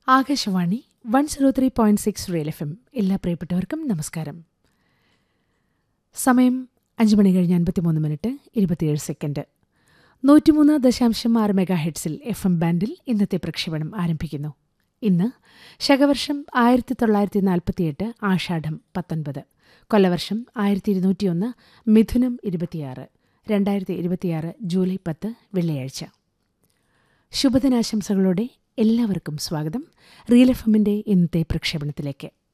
Akashvani 103.6 real FM. എല്ലാ പ്രിയപ്പെട്ടവർക്കും നമസ്കാരം. സമയം 5:53:27. 103.6 മെഗാഹെഡ്സിൽ FM ബാൻഡിൽ ഇന്നത്തെ പ്രക്ഷേപണം ആരംഭിക്കുന്നു. ഇന്ന് ശകവർഷം 1948 ആഷാഢം 19, കൊല്ലവർഷം 1201 മിഥുനം 26, 2026 ജൂലൈ 10 വെള്ളിയാഴ്ച. ശുഭദിനാശംസകളോടെ എല്ലാവർക്കും സ്വാഗതം റിയൽ എഫ്എമ്മിന്റെ ഇന്നത്തെ പ്രക്ഷേപണത്തിലേക്ക്.